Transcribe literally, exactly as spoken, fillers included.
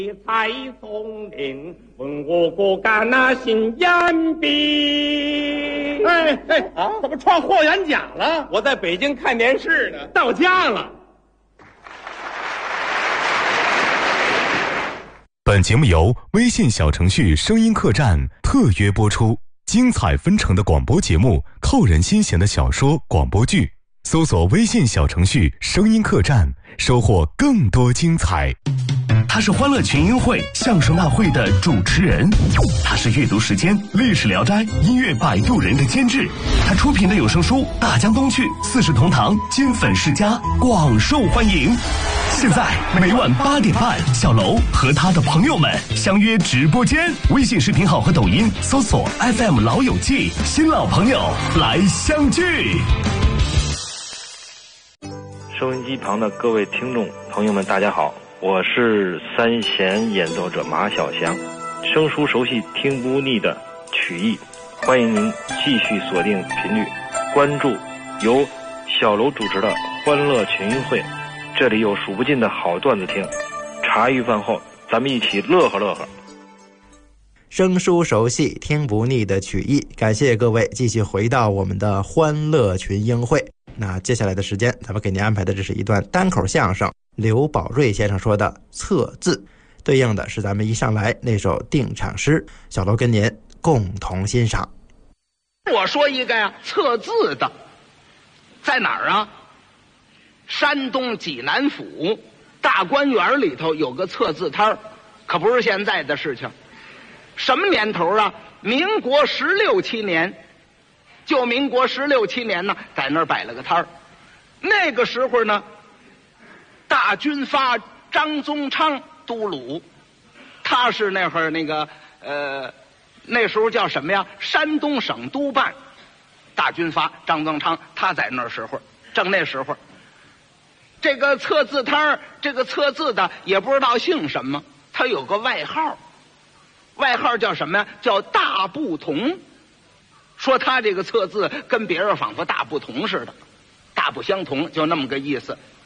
在松林问我果敢那心眼笔。 哎哎啊！怎么创霍元甲了？ 我在北京看电视呢， 到家了。 本节目由微信小程序声音客栈特约播出，精彩纷呈的广播节目，扣人心弦的小说广播剧，搜索微信小程序声音客栈，收获更多精彩。 他是欢乐群英会相声大会的主持人，他是阅读时间历史聊斋音乐摆渡人的监制，他出品的有声书《大江东去》四世同堂金粉世家广受欢迎。现在每晚八点半，小楼和他的朋友们相约直播间，微信视频号和抖音搜索 F M 老友记，新老朋友来相聚。 收音机旁的各位听众朋友们，大家好，我是三弦演奏者马小祥，生疏熟悉听不腻的曲艺，欢迎您继续锁定频率，关注由小楼主持的欢乐群英会，这里有数不尽的好段子听，茶余饭后咱们一起乐呵乐呵。 生疏熟悉听不腻的曲艺，感谢各位继续回到我们的欢乐群英会。那接下来的时间，咱们给您安排的这是一段单口相声，刘宝瑞先生说的测字，对应的是咱们一上来那首定场诗，小楼跟您共同欣赏。 我说一个呀，测字的，在哪儿啊？山东济南府大观园里头有个测字摊儿，可不是现在的事情。什么年头啊？民国十六七年，就民国十六七年呢，在那儿摆了个摊儿。那个时候呢，大军发张宗昌都鲁，他是那会儿那个呃，那时候叫什么呀？山东省督办。大军发张宗昌，他在那时候，正那时候，这个测字摊儿，这个测字的也不知道姓什么，他有个外号，外号叫什么呀？叫大不同。说他这个测字跟别人仿佛大不同似的，大不相同，就那么个意思。